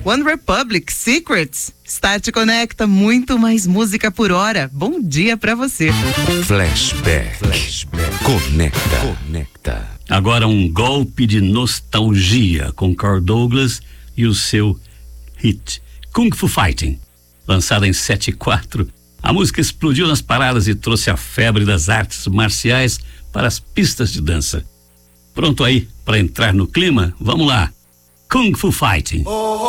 One Republic, Secrets. Está Te Conecta, muito mais música por hora. Bom dia pra você. Flashback. Conecta. Agora um golpe de nostalgia com Carl Douglas e o seu hit Kung Fu Fighting. Lançada em 74, a música explodiu nas paradas e trouxe a febre das artes marciais para as pistas de dança. Pronto aí para entrar no clima? Vamos lá. Kung Fu Fighting.